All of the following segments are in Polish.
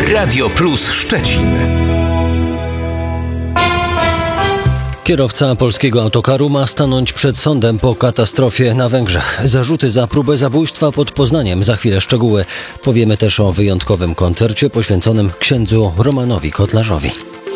Radio Plus Szczecin. Kierowca polskiego autokaru ma stanąć przed sądem po katastrofie na Węgrzech. Zarzuty za próbę zabójstwa pod Poznaniem. Za chwilę szczegóły. Powiemy też o wyjątkowym koncercie poświęconym księdzu Romanowi Kotlarzowi.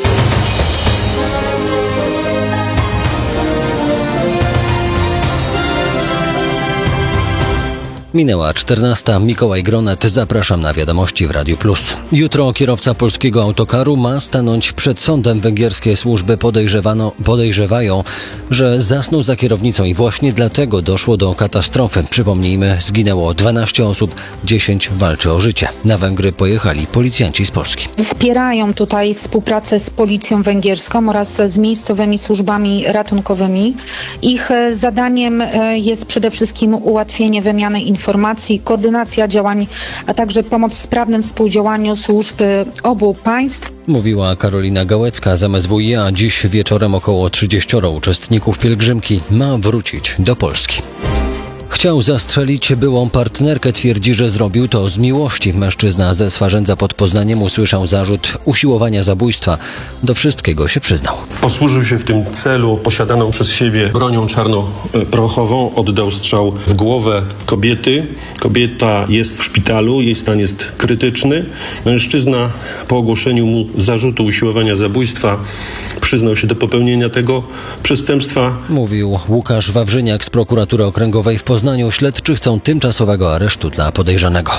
Minęła 14. Mikołaj Gronet. Zapraszam na wiadomości w Radiu Plus. Jutro kierowca polskiego autokaru ma stanąć przed sądem. Węgierskie służby podejrzewają, że zasnął za kierownicą i właśnie dlatego doszło do katastrofy. Przypomnijmy, zginęło 12 osób, 10 walczy o życie. Na Węgry pojechali policjanci z Polski. Wspierają tutaj współpracę z policją węgierską oraz z miejscowymi służbami ratunkowymi. Ich zadaniem jest przede wszystkim ułatwienie wymiany informacji, koordynacja działań, a także pomoc w sprawnym współdziałaniu służb obu państw. Mówiła Karolina Gałecka z MSWiA. Dziś wieczorem około 30 uczestników pielgrzymki ma wrócić do Polski. Chciał zastrzelić byłą partnerkę, twierdzi, że zrobił to z miłości. Mężczyzna ze Swarzędza pod Poznaniem usłyszał zarzut usiłowania zabójstwa. Do wszystkiego się przyznał. Posłużył się w tym celu posiadaną przez siebie bronią czarnoprochową, oddał strzał w głowę kobiety. Kobieta jest w szpitalu, jej stan jest krytyczny. Mężczyzna po ogłoszeniu mu zarzutu usiłowania zabójstwa przyznał się do popełnienia tego przestępstwa. Mówił Łukasz Wawrzyniak z prokuratury okręgowej w Poznaniu. Śledczy chcą tymczasowego aresztu dla podejrzanego.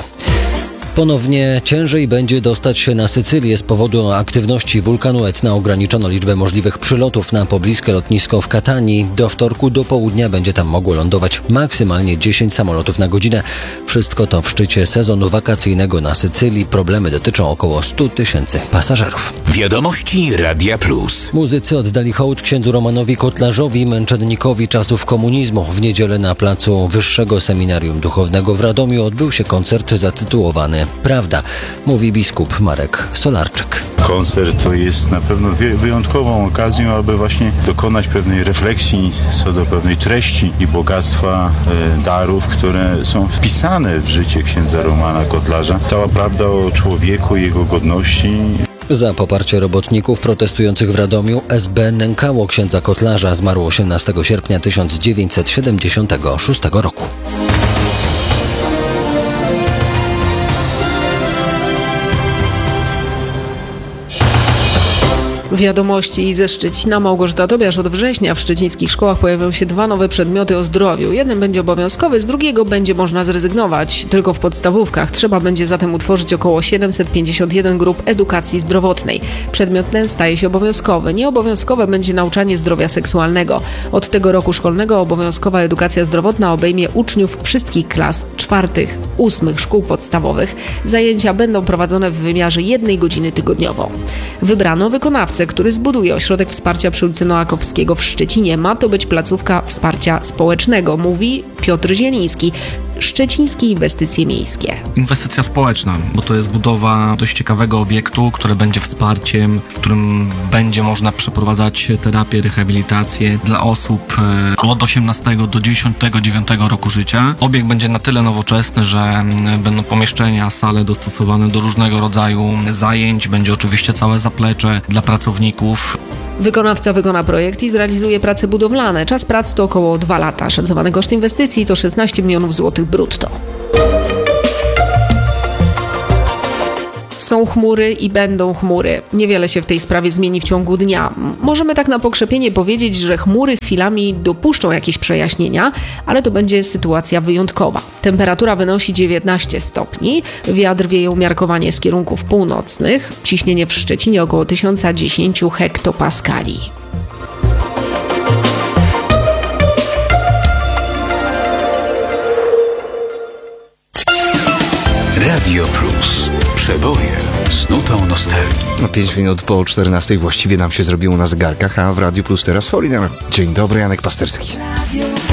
Ponownie ciężej będzie dostać się na Sycylię. Z powodu aktywności wulkanu Etna ograniczono liczbę możliwych przylotów na pobliskie lotnisko w Katanii. Do wtorku do południa będzie tam mogło lądować maksymalnie 10 samolotów na godzinę. Wszystko to w szczycie sezonu wakacyjnego na Sycylii. Problemy dotyczą około 100 000 pasażerów. Wiadomości Radia Plus. Muzycy oddali hołd księdzu Romanowi Kotlarzowi, męczennikowi czasów komunizmu. W niedzielę na placu Wyższego Seminarium Duchownego w Radomiu odbył się koncert zatytułowany Prawda, mówi biskup Marek Solarczyk. Koncert to jest na pewno wyjątkową okazją, aby właśnie dokonać pewnej refleksji co do pewnej treści i bogactwa darów, które są wpisane w życie księdza Romana Kotlarza. Cała prawda o człowieku, jego godności. Za poparcie robotników protestujących w Radomiu SB nękało księdza Kotlarza. Zmarł 18 sierpnia 1976 roku. Wiadomości ze Szczecina. Małgorzata Tobiasz. Od września w szczecińskich szkołach pojawią się 2 nowe przedmioty o zdrowiu. Jeden będzie obowiązkowy, z drugiego będzie można zrezygnować. Tylko w podstawówkach trzeba będzie zatem utworzyć około 751 grup edukacji zdrowotnej. Przedmiot ten staje się obowiązkowy. Nieobowiązkowe będzie nauczanie zdrowia seksualnego. Od tego roku szkolnego obowiązkowa edukacja zdrowotna obejmie uczniów wszystkich klas 4., 8 szkół podstawowych. Zajęcia będą prowadzone w wymiarze 1 godziny tygodniowo. Wybrano wykonawcę, który zbuduje ośrodek wsparcia przy ulicy Noakowskiego w Szczecinie. Ma to być placówka wsparcia społecznego, mówi Piotr Zieliński. Szczecińskie Inwestycje Miejskie. Inwestycja społeczna, bo to jest budowa dość ciekawego obiektu, który będzie wsparciem, w którym będzie można przeprowadzać terapię, rehabilitację dla osób od 18 do 99 roku życia. Obiekt będzie na tyle nowoczesny, że będą pomieszczenia, sale dostosowane do różnego rodzaju zajęć. Będzie oczywiście całe zaplecze dla pracowników. Wykonawca wykona projekt i zrealizuje prace budowlane. Czas prac to około 2 lata. Szacowany koszt inwestycji to 16 milionów złotych brutto. Są chmury i będą chmury. Niewiele się w tej sprawie zmieni w ciągu dnia. Możemy tak na pokrzepienie powiedzieć, że chmury chwilami dopuszczą jakieś przejaśnienia, ale to będzie sytuacja wyjątkowa. Temperatura wynosi 19 stopni, wiatr wieje umiarkowanie z kierunków północnych, ciśnienie w Szczecinie około 1010 hektopaskali. Radio Plus. Przeboje z nutą nostalgii. 5 minut po 14 właściwie nam się zrobiło na zegarkach, a w Radiu Plus teraz Foreigner. Dzień dobry, Janek Pasterski.